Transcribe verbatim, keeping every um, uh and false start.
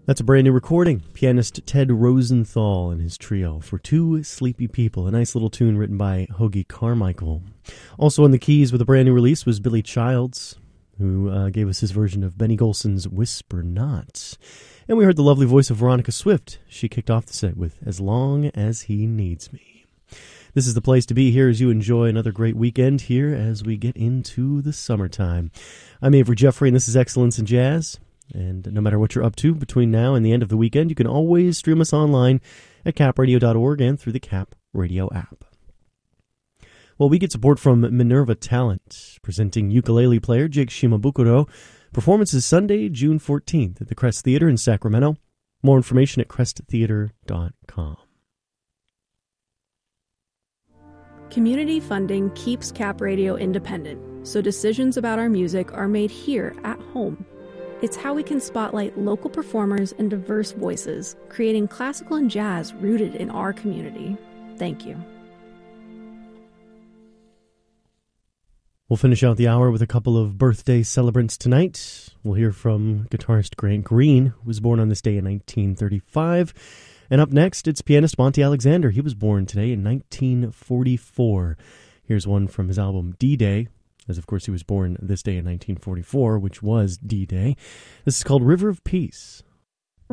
That's a brand new recording. Pianist Ted Rosenthal and his trio, For Two Sleepy People, a nice little tune written by Hoagy Carmichael. Also on the keys with a brand new release was Billy Childs, who uh, gave us his version of Benny Golson's Whisper Not. And we heard the lovely voice of Veronica Swift. She kicked off the set with As Long As He Needs Me. This is the place to be here as you enjoy another great weekend here as we get into the summertime. I'm Avery Jeffrey, and this is Excellence in Jazz. And no matter what you're up to between now and the end of the weekend, you can always stream us online at cap radio dot org and through the Cap Radio app. Well, we get support from Minerva Talent, presenting ukulele player Jake Shimabukuro. Performance is Sunday, June fourteenth at the Crest Theater in Sacramento. More information at crest theater dot com. Community funding keeps Cap Radio independent, so decisions about our music are made here at home. It's how we can spotlight local performers and diverse voices, creating classical and jazz rooted in our community. Thank you. We'll finish out the hour with a couple of birthday celebrants tonight. We'll hear from guitarist Grant Green, who was born on this day in nineteen thirty-five. And up next, it's pianist Monty Alexander. He was born today in nineteen forty-four. Here's one from his album D-Day, as of course he was born this day in nineteen forty-four, which was D-Day. This is called River of Peace